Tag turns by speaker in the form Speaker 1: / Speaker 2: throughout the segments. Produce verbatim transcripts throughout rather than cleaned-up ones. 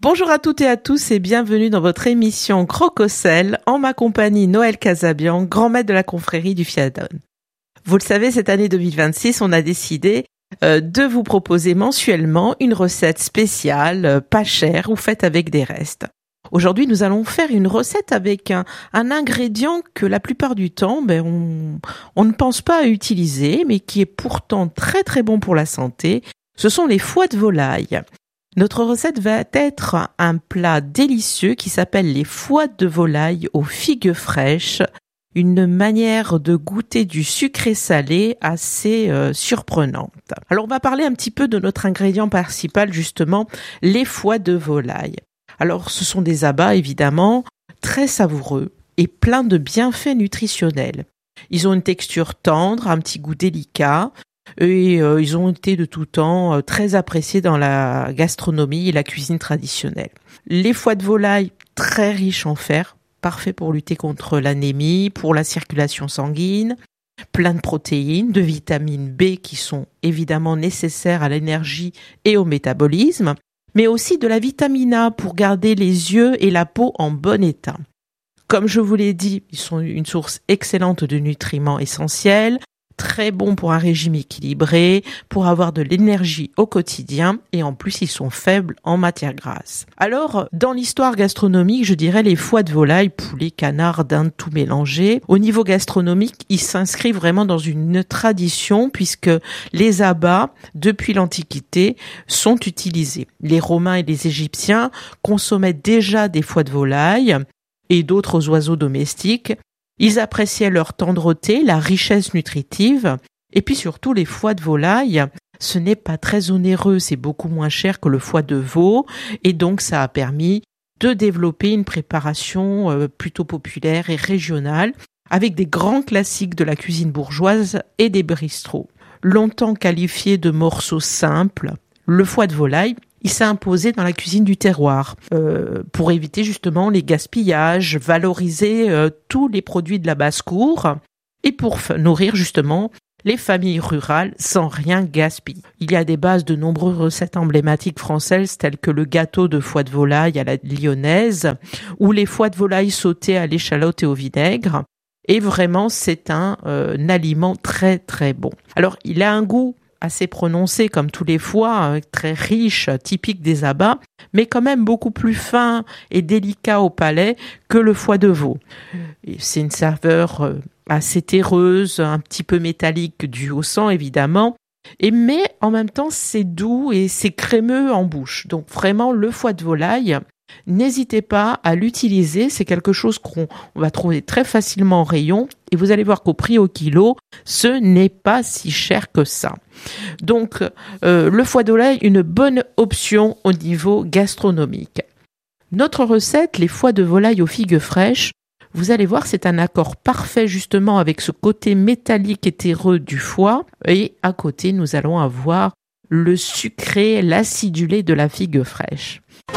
Speaker 1: Bonjour à toutes et à tous et bienvenue dans votre émission Croc-au-Sel en ma compagnie Noël Casabian, grand maître de la confrérie du Fiadon. Vous le savez, cette année deux mille vingt-six, on a décidé euh, de vous proposer mensuellement une recette spéciale, euh, pas chère ou faite avec des restes. Aujourd'hui, nous allons faire une recette avec un, un ingrédient que la plupart du temps, ben, on, on ne pense pas à utiliser, mais qui est pourtant très très bon pour la santé. Ce sont les foies de volaille. Notre recette va être un plat délicieux qui s'appelle les foies de volaille aux figues fraîches, une manière de goûter du sucré salé assez euh, surprenante. Alors on va parler un petit peu de notre ingrédient principal justement, les foies de volaille. Alors ce sont des abats évidemment très savoureux et pleins de bienfaits nutritionnels. Ils ont une texture tendre, un petit goût délicat. Et euh, ils ont été de tout temps euh, très appréciés dans la gastronomie et la cuisine traditionnelle. Les foies de volaille, très riches en fer, parfait pour lutter contre l'anémie, pour la circulation sanguine, plein de protéines, de vitamine B qui sont évidemment nécessaires à l'énergie et au métabolisme, mais aussi de la vitamine A pour garder les yeux et la peau en bon état. Comme je vous l'ai dit, ils sont une source excellente de nutriments essentiels, très bons pour un régime équilibré, pour avoir de l'énergie au quotidien et en plus ils sont faibles en matière grasse. Alors, dans l'histoire gastronomique, je dirais les foies de volaille, poulet, canard, dinde, tout mélangé. Au niveau gastronomique, ils s'inscrivent vraiment dans une tradition puisque les abats, depuis l'Antiquité, sont utilisés. Les Romains et les Égyptiens consommaient déjà des foies de volaille et d'autres oiseaux domestiques. Ils appréciaient leur tendreté, la richesse nutritive, et puis surtout les foies de volaille, ce n'est pas très onéreux, c'est beaucoup moins cher que le foie de veau, et donc ça a permis de développer une préparation euh, plutôt populaire et régionale, avec des grands classiques de la cuisine bourgeoise et des bistrots. Longtemps qualifié de morceau simple, le foie de volaille, il s'est imposé dans la cuisine du terroir euh, pour éviter justement les gaspillages, valoriser euh, tous les produits de la basse-cour et pour f- nourrir justement les familles rurales sans rien gaspiller. Il y a des bases de nombreuses recettes emblématiques françaises telles que le gâteau de foie de volaille à la lyonnaise ou les foies de volaille sautées à l'échalote et au vinaigre. Et vraiment, c'est un, euh, un aliment très très bon. Alors, il a un goût assez prononcé comme tous les foies, très riche, typique des abats, mais quand même beaucoup plus fin et délicat au palais que le foie de veau. Et c'est une saveur assez terreuse, un petit peu métallique due au sang évidemment, et mais en même temps c'est doux et c'est crémeux en bouche. Donc vraiment le foie de volaille, n'hésitez pas à l'utiliser, c'est quelque chose qu'on on va trouver très facilement en rayon et vous allez voir qu'au prix au kilo, ce n'est pas si cher que ça. Donc euh, le foie de volaille, une bonne option au niveau gastronomique. Notre recette, les foies de volaille aux figues fraîches, vous allez voir c'est un accord parfait justement avec ce côté métallique et terreux du foie et à côté nous allons avoir le sucré, l'acidulé de la figue fraîche.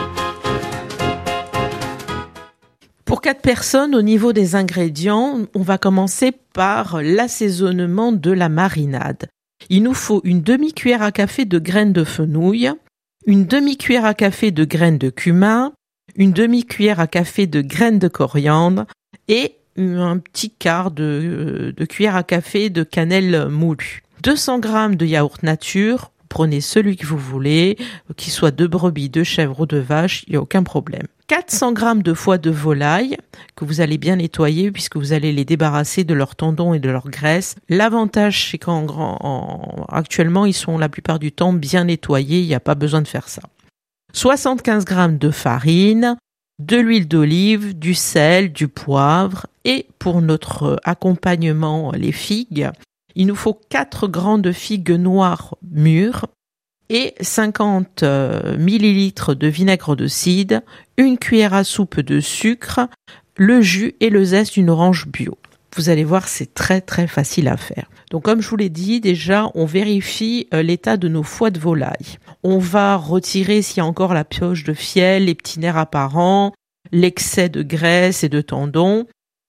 Speaker 1: Pour quatre personnes, au niveau des ingrédients, on va commencer par l'assaisonnement de la marinade. Il nous faut une demi-cuillère à café de graines de fenouil, une demi-cuillère à café de graines de cumin, une demi-cuillère à café de graines de coriandre et un petit quart de, de cuillère à café de cannelle moulue. deux cents grammes de yaourt nature, prenez celui que vous voulez, qu'il soit de brebis, de chèvre ou de vache, il n'y a aucun problème. quatre cents grammes de foie de volaille que vous allez bien nettoyer puisque vous allez les débarrasser de leurs tendons et de leur graisse. L'avantage, c'est qu'en grand, en, actuellement, ils sont la plupart du temps bien nettoyés, il n'y a pas besoin de faire ça. soixante-quinze grammes de farine, de l'huile d'olive, du sel, du poivre et pour notre accompagnement, les figues, il nous faut quatre grandes figues noires mûres et cinquante millilitres de vinaigre de cidre, une cuillère à soupe de sucre, le jus et le zeste d'une orange bio. Vous allez voir, c'est très très facile à faire. Donc comme je vous l'ai dit, déjà on vérifie l'état de nos foies de volaille. On va retirer s'il y a encore la pioche de fiel, les petits nerfs apparents, l'excès de graisse et de tendons.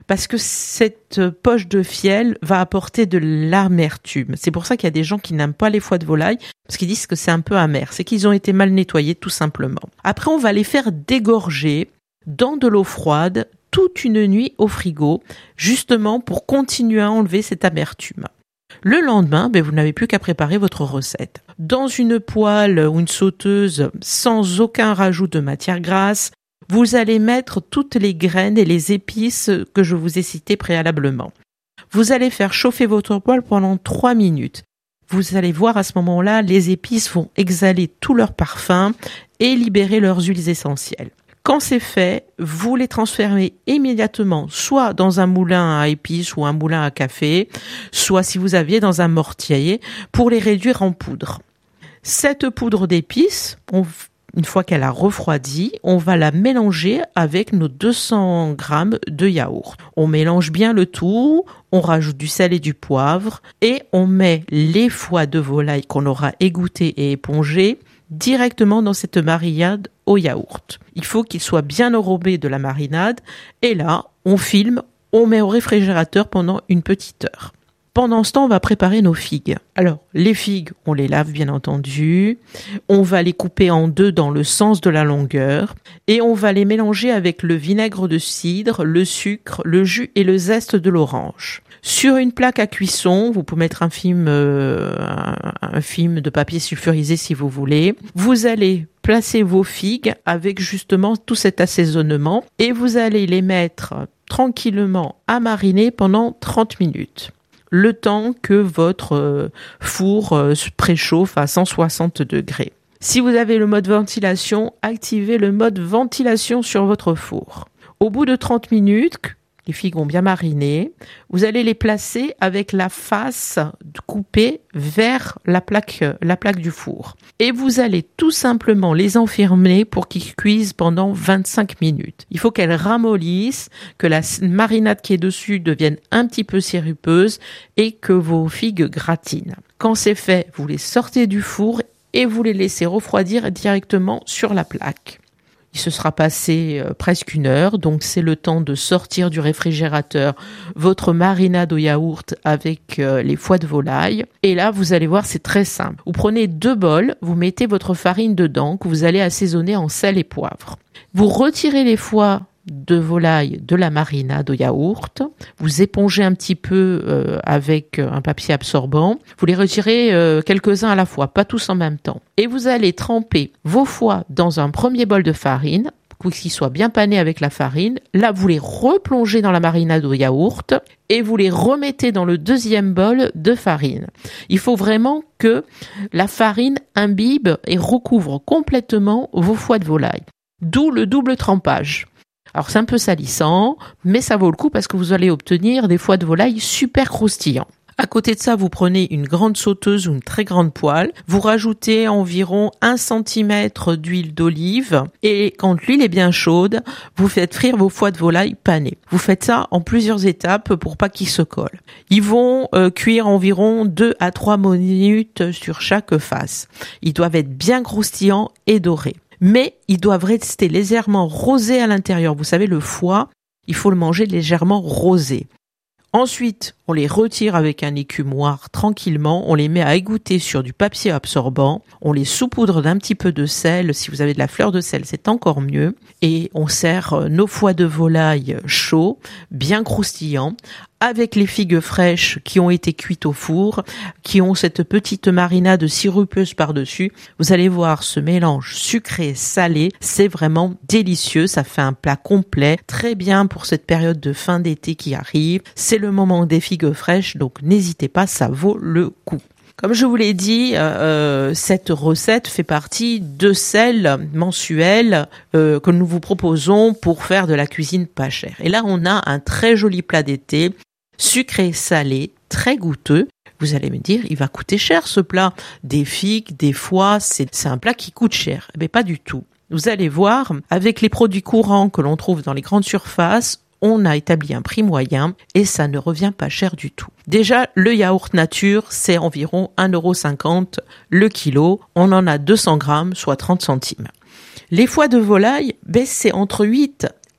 Speaker 1: parce que cette poche de fiel va apporter de l'amertume. C'est pour ça qu'il y a des gens qui n'aiment pas les foies de volaille, parce qu'ils disent que c'est un peu amer. C'est qu'ils ont été mal nettoyés, tout simplement. Après, on va les faire dégorger dans de l'eau froide toute une nuit au frigo, justement pour continuer à enlever cette amertume. Le lendemain, ben, vous n'avez plus qu'à préparer votre recette. Dans une poêle ou une sauteuse, sans aucun rajout de matière grasse, vous allez mettre toutes les graines et les épices que je vous ai citées préalablement. Vous allez faire chauffer votre poêle pendant trois minutes. Vous allez voir à ce moment-là, les épices vont exhaler tout leur parfum et libérer leurs huiles essentielles. Quand c'est fait, vous les transférez immédiatement soit dans un moulin à épices ou un moulin à café, soit si vous aviez dans un mortier pour les réduire en poudre. Cette poudre d'épices, on, une fois qu'elle a refroidi, on va la mélanger avec nos deux cents grammes de yaourt. On mélange bien le tout, on rajoute du sel et du poivre et on met les foies de volaille qu'on aura égouttés et épongés directement dans cette marinade au yaourt. Il faut qu'il soit bien enrobé de la marinade et là, on filme, on met au réfrigérateur pendant une petite heure. Pendant ce temps, on va préparer nos figues. Alors, les figues, on les lave bien entendu, on va les couper en deux dans le sens de la longueur et on va les mélanger avec le vinaigre de cidre, le sucre, le jus et le zeste de l'orange. Sur une plaque à cuisson, vous pouvez mettre un film, euh, un, un film de papier sulfurisé si vous voulez. Vous allez placer vos figues avec justement tout cet assaisonnement et vous allez les mettre tranquillement à mariner pendant trente minutes. Le temps que votre four se préchauffe à cent soixante degrés. Si vous avez le mode ventilation, activez le mode ventilation sur votre four. Au bout de trente minutes, les figues ont bien mariné, vous allez les placer avec la face coupée vers la plaque, la plaque du four. Et vous allez tout simplement les enfermer pour qu'ils cuisent pendant vingt-cinq minutes. Il faut qu'elles ramollissent, que la marinade qui est dessus devienne un petit peu sirupeuse et que vos figues gratinent. Quand c'est fait, vous les sortez du four et vous les laissez refroidir directement sur la plaque. Il se sera passé euh, presque une heure, donc c'est le temps de sortir du réfrigérateur votre marinade au yaourt avec euh, les foies de volaille. Et là, vous allez voir, c'est très simple. Vous prenez deux bols, vous mettez votre farine dedans que vous allez assaisonner en sel et poivre. Vous retirez les foies de volaille de la marinade au yaourt, vous épongez un petit peu euh, avec un papier absorbant, vous les retirez euh, quelques-uns à la fois, pas tous en même temps. Et vous allez tremper vos foies dans un premier bol de farine, qu'ils soient bien panés avec la farine. Là, vous les replongez dans la marinade au yaourt et vous les remettez dans le deuxième bol de farine. Il faut vraiment que la farine imbibe et recouvre complètement vos foies de volaille. D'où le double trempage. Alors c'est un peu salissant, mais ça vaut le coup parce que vous allez obtenir des foies de volaille super croustillants. À côté de ça, vous prenez une grande sauteuse ou une très grande poêle, vous rajoutez environ un centimètre d'huile d'olive et quand l'huile est bien chaude, vous faites frire vos foies de volaille panés. Vous faites ça en plusieurs étapes pour pas qu'ils se collent. Ils vont euh, cuire environ deux à trois minutes sur chaque face. Ils doivent être bien croustillants et dorés. Mais ils doivent rester légèrement rosés à l'intérieur. Vous savez, le foie, il faut le manger légèrement rosé. Ensuite, on les retire avec un écumoire tranquillement, on les met à égoutter sur du papier absorbant, on les saupoudre d'un petit peu de sel, si vous avez de la fleur de sel, c'est encore mieux, et on sert nos foies de volaille chauds, bien croustillants, avec les figues fraîches qui ont été cuites au four, qui ont cette petite marinade sirupeuse par-dessus. Vous allez voir ce mélange sucré-salé, c'est vraiment délicieux, ça fait un plat complet, très bien pour cette période de fin d'été qui arrive. C'est le moment des figues fraîches, donc n'hésitez pas, ça vaut le coup. Comme je vous l'ai dit, euh, cette recette fait partie de celles mensuelles euh, que nous vous proposons pour faire de la cuisine pas chère. Et là, on a un très joli plat d'été, sucré, salé, très goûteux. Vous allez me dire, il va coûter cher ce plat. Des figues, des foies, c'est, c'est un plat qui coûte cher. Mais pas du tout. Vous allez voir, avec les produits courants que l'on trouve dans les grandes surfaces, on a établi un prix moyen et ça ne revient pas cher du tout. Déjà, le yaourt nature, c'est environ un euro cinquante le kilo. On en a deux cents grammes, soit trente centimes. Les foies de volaille, ben, c'est entre huit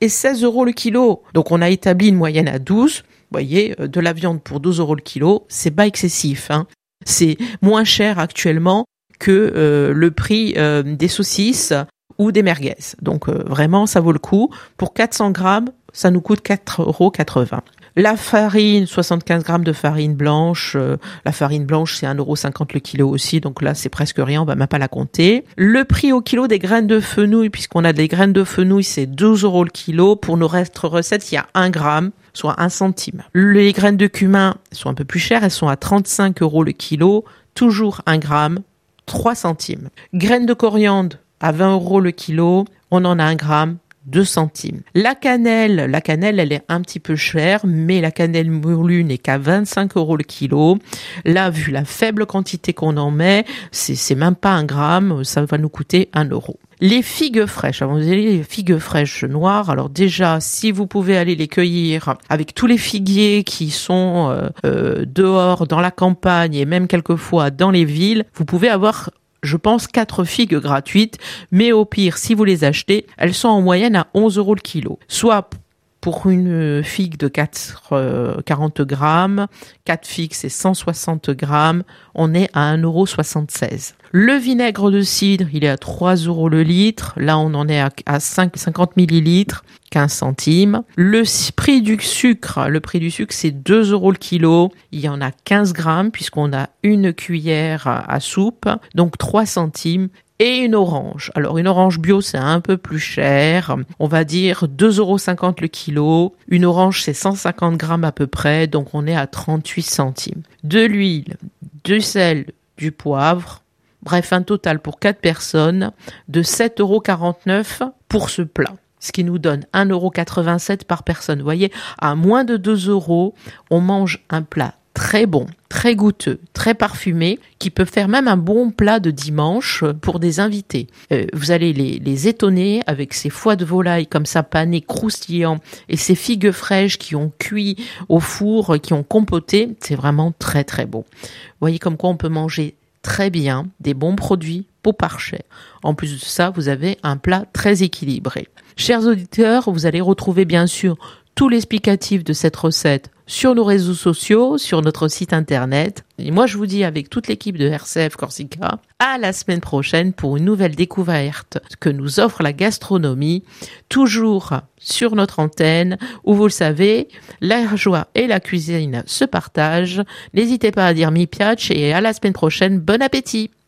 Speaker 1: et seize euros le kilo. Donc on a établi une moyenne à douze. Vous voyez, de la viande pour douze euros le kilo, c'est pas excessif, hein. C'est moins cher actuellement que euh, le prix euh, des saucisses ou des merguez. Donc euh, vraiment, ça vaut le coup. Pour quatre cents grammes, ça nous coûte quatre euros quatre-vingts. La farine, soixante-quinze grammes de farine blanche. Euh, la farine blanche, c'est un euro cinquante le kilo aussi. Donc là, c'est presque rien, on va même pas la compter. Le prix au kilo des graines de fenouil, puisqu'on a des graines de fenouil, c'est douze euros le kilo. Pour nos restes recettes, il y a un gramme, soit un centime. Les graines de cumin sont un peu plus chères, elles sont à trente-cinq euros le kilo. Toujours un gramme, trois centimes. Graines de coriandre, à vingt euros le kilo. On en a un gramme, deux centimes. La cannelle, la cannelle, elle est un petit peu chère, mais la cannelle moulue n'est qu'à vingt-cinq euros le kilo. Là, vu la faible quantité qu'on en met, c'est, c'est même pas un gramme, ça va nous coûter un euro. Les figues fraîches, alors vous avez les figues fraîches noires, alors déjà, si vous pouvez aller les cueillir avec tous les figuiers qui sont euh, euh, dehors, dans la campagne et même quelquefois dans les villes, vous pouvez avoir, je pense, quatre figues gratuites, mais au pire, si vous les achetez, elles sont en moyenne à onze euros le kilo. Soit pour une figue de quatre, euh, quarante grammes, quatre figues c'est cent soixante grammes, on est à un euro soixante-seize. Le vinaigre de cidre, il est à trois euros le litre, là on en est à, à cinq, cinquante millilitres, quinze centimes. Le prix du sucre, le prix du sucre c'est deux euros le kilo, il y en a quinze grammes puisqu'on a une cuillère à, à soupe, donc trois centimes. Et une orange. Alors, une orange bio, c'est un peu plus cher. On va dire deux euros cinquante le kilo. Une orange, c'est cent cinquante grammes à peu près. Donc, on est à trente-huit centimes. De l'huile, du sel, du poivre. Bref, un total pour quatre personnes de sept euros quarante-neuf pour ce plat. Ce qui nous donne un euro quatre-vingt-sept par personne. Vous voyez, à moins de deux euros, on mange un plat très bon, très goûteux, très parfumé, qui peut faire même un bon plat de dimanche pour des invités. Euh, vous allez les, les étonner avec ces foies de volaille comme ça panés, croustillants, et ces figues fraîches qui ont cuit au four, qui ont compoté. C'est vraiment très très bon. Vous voyez comme quoi on peut manger très bien, des bons produits, pour pas cher. En plus de ça, vous avez un plat très équilibré. Chers auditeurs, vous allez retrouver bien sûr tout l'explicatif de cette recette sur nos réseaux sociaux, sur notre site internet. Et moi, je vous dis avec toute l'équipe de R C F Corsica, à la semaine prochaine pour une nouvelle découverte que nous offre la gastronomie, toujours sur notre antenne, où vous le savez, la joie et la cuisine se partagent. N'hésitez pas à dire mi piace et à la semaine prochaine. Bon appétit!